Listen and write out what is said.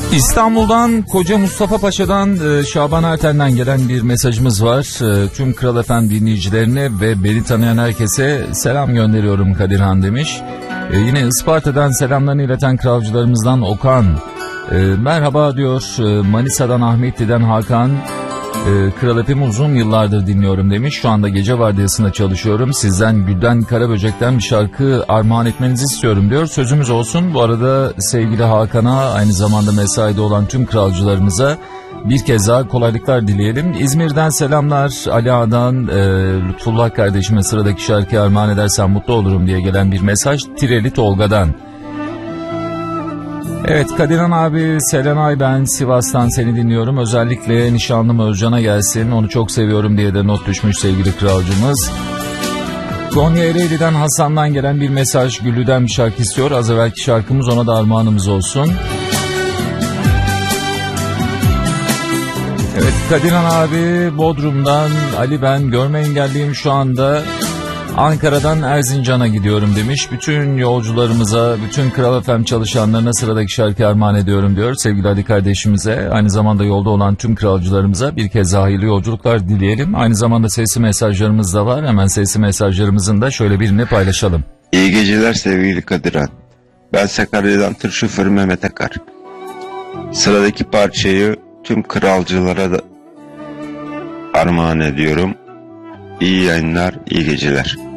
İstanbul'dan Koca Mustafa Paşa'dan Şaban Erten'den gelen bir mesajımız var. Tüm Kral FM dinleyicilerine ve beni tanıyan herkese selam gönderiyorum Kadirhan demiş. Yine Isparta'dan selamlarını ileten kralcılarımızdan Okan. Merhaba diyor. Manisa'dan Ahmetli'den Hakan. Kral FM'i uzun yıllardır dinliyorum demiş. Şu anda gece vardiyasında çalışıyorum. Sizden Gülden Karaböcek'ten bir şarkı armağan etmenizi istiyorum diyor. Sözümüz olsun. Bu arada sevgili Hakan'a, aynı zamanda mesaide olan tüm kralcılarımıza bir kez daha kolaylıklar dileyelim. İzmir'den selamlar. Ali Ağa'dan Lütfullah kardeşime sıradaki şarkıyı armağan edersen mutlu olurum diye gelen bir mesaj Tireli Tolga'dan. Evet Kadirhan abi, Selenay ben Sivas'tan seni dinliyorum. Özellikle nişanlım Özcan'a gelsin, onu çok seviyorum diye de not düşmüş sevgili kralcımız. Konya Ereğli'den Hasan'dan gelen bir mesaj, Güllü'den bir şarkı istiyor. Az evvelki şarkımız ona da armağanımız olsun. Evet Kadirhan abi, Bodrum'dan Ali ben, görme engelliyim şu anda. Ankara'dan Erzincan'a gidiyorum demiş. Bütün yolcularımıza, bütün Kral FM çalışanlarına sıradaki şarkı armağan ediyorum diyor sevgili Ali kardeşimize. Aynı zamanda yolda olan tüm kralcılarımıza bir kez daha hayırlı yolculuklar dileyelim. Aynı zamanda sesli mesajlarımız da var. Hemen sesli mesajlarımızın da şöyle birini paylaşalım. İyi geceler sevgili Kadirhan. Ben Sakarya'dan tır şoförü Mehmet Akar. Sıradaki parçayı tüm kralcılara da armağan ediyorum. İyi yayınlar, iyi geceler.